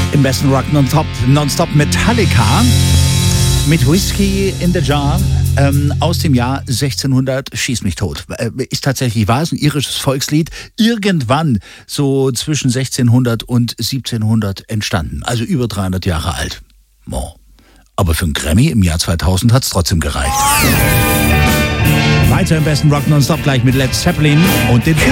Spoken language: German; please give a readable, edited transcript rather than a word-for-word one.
Im besten Rock nonstop Metallica mit Whiskey in the Jar aus dem Jahr 1600, schieß mich tot. Ist tatsächlich wahr, ist ein irisches Volkslied, irgendwann so zwischen 1600 und 1700 entstanden, also über 300 Jahre alt. Oh. Aber für einen Grammy im Jahr 2000 hat es trotzdem gereicht. Weiter im besten Rock nonstop gleich mit Led Zeppelin und den